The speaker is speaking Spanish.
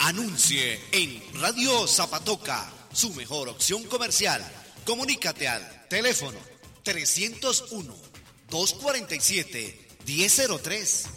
Anuncie en Radio Zapatoca, su mejor opción comercial. Comunícate al teléfono 301-247-1003.